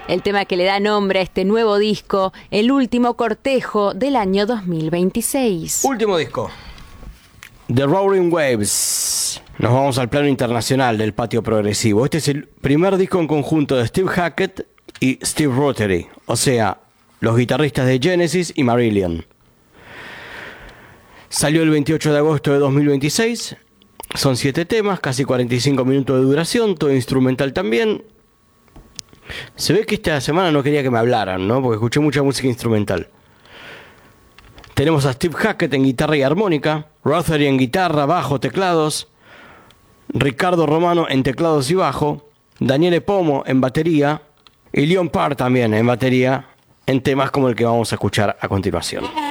el tema que le da nombre a este nuevo disco, el último cortejo del año 2026. Último disco. The Roaring Waves. Nos vamos al plano internacional del patio progresivo. Este es el primer disco en conjunto de Steve Hackett y Steve Rothery, o sea, los guitarristas de Genesis y Marillion. Salió el 28 de agosto de 2026. Son 7 temas, casi 45 minutos de duración, todo instrumental también. Se ve que esta semana no quería que me hablaran, ¿no? Porque escuché mucha música instrumental. Tenemos a Steve Hackett en guitarra y armónica, Rothery en guitarra, bajo, teclados, Ricardo Romano en teclados y bajo, Daniele Pomo en batería y Leon Parr también en batería, en temas como el que vamos a escuchar a continuación.